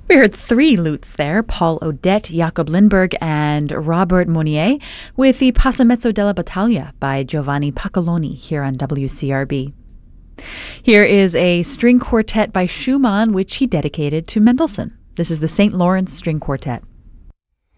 We heard three lutes there, Paul Odette, Jakob Lindberg, and Robert Monnier, with the Passamezzo della Battaglia by Giovanni Pacaloni here on WCRB. Here is a string quartet by Schumann, which he dedicated to Mendelssohn. This is the St. Lawrence String Quartet.